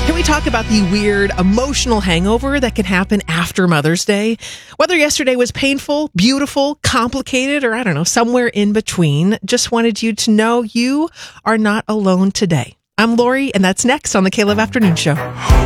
Can we talk about the weird emotional hangover that can happen after Mother's Day? Whether yesterday was painful, beautiful, complicated, or I don't know, somewhere in between, just wanted you to know you are not alone today. I'm Lori, and that's next on the Caleb Afternoon Show.